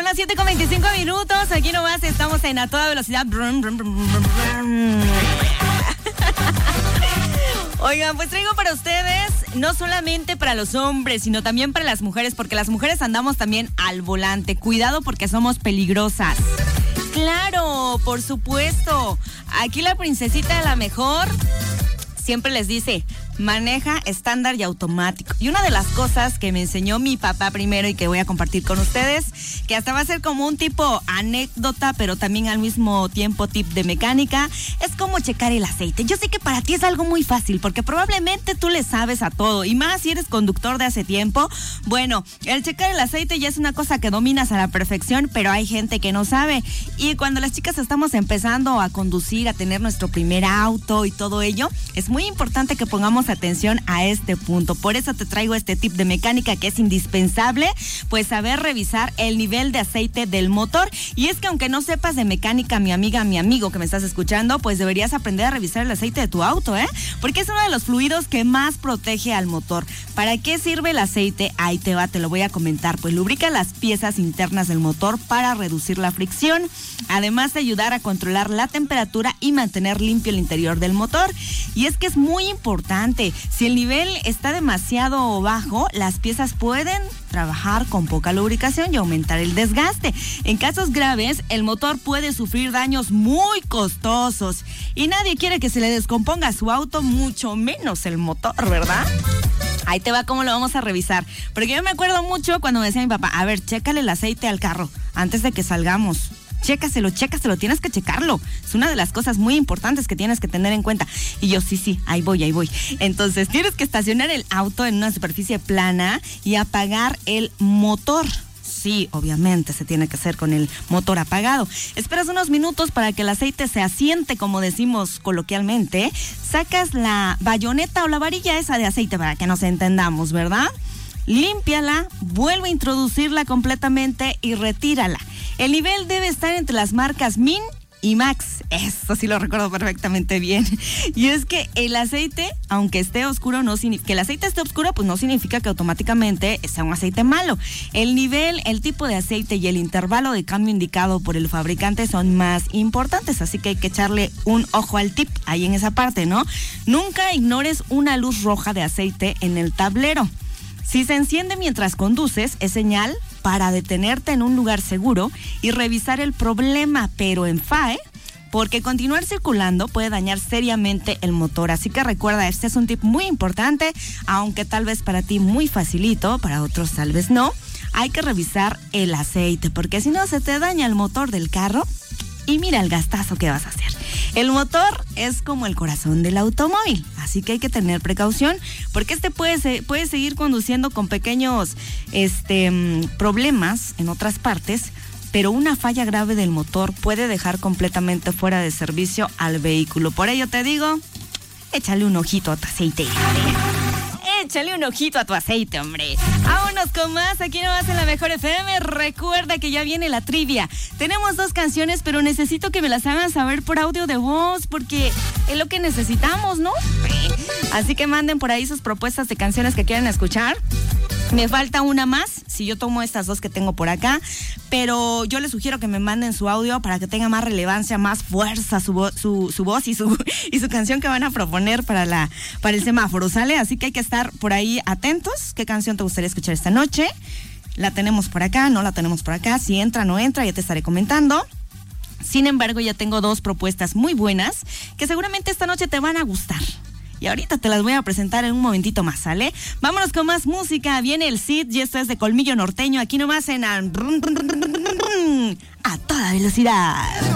las 7:25. Aquí nomás estamos en A Toda Velocidad. Oigan, pues traigo para ustedes, no solamente para los hombres, sino también para las mujeres, porque las mujeres andamos también al volante. Cuidado porque somos peligrosas. Claro, por supuesto. Aquí la princesita de la mejor siempre les dice, maneja estándar y automático. Y una de las cosas que me enseñó mi papá primero y que voy a compartir con ustedes, que hasta va a ser como un tipo anécdota, pero también al mismo tiempo tip de mecánica, es cómo checar el aceite. Yo sé que para ti es algo muy fácil, porque probablemente tú le sabes a todo, y más si eres conductor de hace tiempo. Bueno, el checar el aceite ya es una cosa que dominas a la perfección, pero hay gente que no sabe. Y cuando las chicas estamos empezando a conducir, a tener nuestro primer auto y todo ello, es muy importante que pongamos atención a este punto. Por eso te traigo este tip de mecánica que es indispensable, pues saber revisar el nivel de aceite del motor. Y es que aunque no sepas de mecánica, mi amiga, mi amigo que me estás escuchando, pues deberías aprender a revisar el aceite de tu auto, porque es uno de los fluidos que más protege al motor. ¿Para qué sirve el aceite? Ahí te va, te lo voy a comentar. Pues lubrica las piezas internas del motor para reducir la fricción, además de ayudar a controlar la temperatura y mantener limpio el interior del motor. Y es que es muy importante. Si el nivel está demasiado bajo, las piezas pueden trabajar con poca lubricación y aumentar el desgaste. En casos graves, el motor puede sufrir daños muy costosos y nadie quiere que se le descomponga su auto, mucho menos el motor, ¿verdad? Ahí te va cómo lo vamos a revisar. Porque yo me acuerdo mucho cuando me decía mi papá, a ver, chécale el aceite al carro antes de que salgamos. Chécaselo, tienes que checarlo. Es una de las cosas muy importantes que tienes que tener en cuenta. Y yo, sí, ahí voy. Entonces, tienes que estacionar el auto en una superficie plana y apagar el motor. Sí, obviamente se tiene que hacer con el motor apagado. Esperas unos minutos para que el aceite se asiente, como decimos coloquialmente. Sacas la bayoneta o la varilla esa de aceite para que nos entendamos, ¿verdad? Límpiala, vuelve a introducirla completamente y retírala. El nivel debe estar entre las marcas Min y Max. Eso sí lo recuerdo perfectamente bien. Y es que el aceite, aunque esté oscuro, que el aceite esté oscuro, pues no significa que automáticamente sea un aceite malo. El nivel, el tipo de aceite y el intervalo de cambio indicado por el fabricante son más importantes, así que hay que echarle un ojo al tip ahí en esa parte, ¿no? Nunca ignores una luz roja de aceite en el tablero. Si se enciende mientras conduces, es señal para detenerte en un lugar seguro y revisar el problema, pero en FAE, porque continuar circulando puede dañar seriamente el motor. Así que recuerda, este es un tip muy importante, aunque tal vez para ti muy facilito, para otros tal vez no. Hay que revisar el aceite, porque si no se te daña el motor del carro y mira el gastazo que vas a hacer. El motor es como el corazón del automóvil, así que hay que tener precaución, porque puede seguir conduciendo con pequeños problemas en otras partes, pero una falla grave del motor puede dejar completamente fuera de servicio al vehículo. Por ello te digo, échale un ojito a tu aceite. Échale un ojito a tu aceite, hombre. Vámonos con más, aquí nomás en la Mejor FM. Recuerda que ya viene la trivia. Tenemos 2 canciones, pero necesito que me las hagan saber por audio de voz, porque es lo que necesitamos, ¿no? Así que manden por ahí sus propuestas de canciones que quieran escuchar. Me falta una más, si yo tomo estas 2 que tengo por acá, pero yo les sugiero que me manden su audio para que tenga más relevancia, más fuerza su voz y su canción que van a proponer para el semáforo, ¿sale? Así que hay que estar por ahí atentos. ¿Qué canción te gustaría escuchar esta noche? ¿La tenemos por acá? ¿No la tenemos por acá? Si entra, no entra, ya te estaré comentando. Sin embargo, ya tengo 2 propuestas muy buenas que seguramente esta noche te van a gustar. Y ahorita te las voy a presentar en un momentito más, ¿sale? Vámonos con más música. Viene el Cid y esto es de Colmillo Norteño. Aquí nomás en A Toda Velocidad.